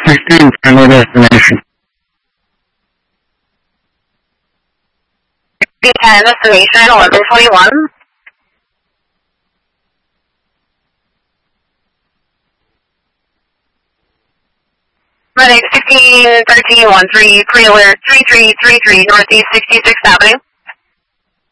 16, final destination. 10, destination 1121. Medic 161313, pre-alert 3333, Northeast 66th Avenue.